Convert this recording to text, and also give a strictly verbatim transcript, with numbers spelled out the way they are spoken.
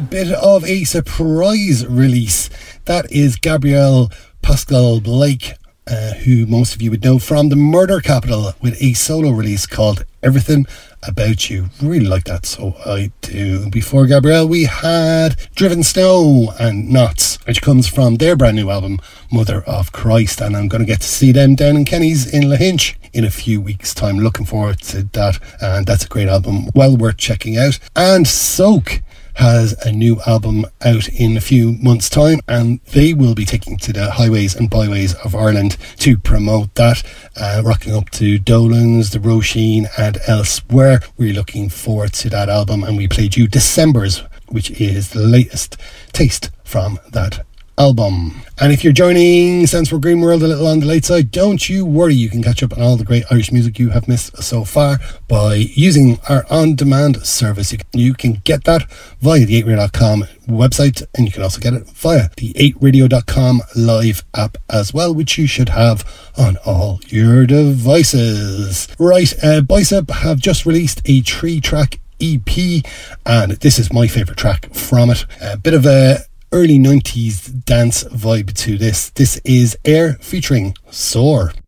bit of a surprise release. That is Gabrielle Pascal Blake, uh, who most of you would know from the Murder Capital, with a solo release called Everything About You. Really like that, so I do. Before Gabrielle, we had Driven Snow and Knots, which comes from their brand new album, Mother of Christ, and I'm going to get to see them down in Kenny's in Lahinch in a few weeks' time. Looking forward to that, and that's a great album, well worth checking out. And Soak has a new album out in a few months' time, and they will be taking to the highways and byways of Ireland to promote that, uh, rocking up to Dolan's, the Roisin and elsewhere. We're looking forward to that album, and we played you Decembers, which is the latest taste from that album. And if you're joining Sounds for Green World a little on the late side, don't you worry, you can catch up on all the great Irish music you have missed so far by using our on-demand service. You can, you can get that via the eight radio dot com website, and you can also get it via the eight radio dot com live app as well, which you should have on all your devices. Right, uh, Bicep have just released a three-track E P, and this is my favourite track from it. A bit of a early nineties dance vibe to this. This is Air featuring Soar.